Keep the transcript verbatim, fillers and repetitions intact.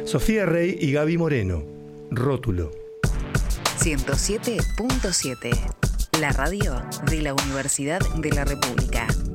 Sofía Rey y Gaby Moreno. Rótulo. ciento siete punto siete. La radio de la Universidad de la República.